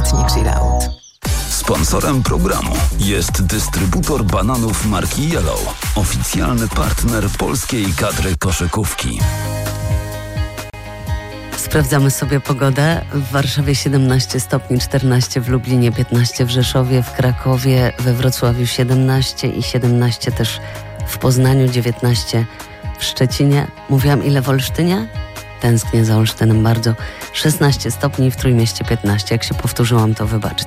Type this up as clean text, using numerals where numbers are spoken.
letni chill-out. Sponsorem programu jest dystrybutor bananów marki Yellow, oficjalny partner polskiej kadry koszykówki. Sprawdzamy sobie pogodę. W Warszawie 17 stopni, 14 w Lublinie, 15 w Rzeszowie, w Krakowie, we Wrocławiu 17 i 17 też w Poznaniu, 19 w Szczecinie. Mówiłam ile w Olsztynie? Tęsknię za Olsztynem bardzo. 16 stopni, w Trójmieście 15. Jak się powtórzyłam, to wybaczcie.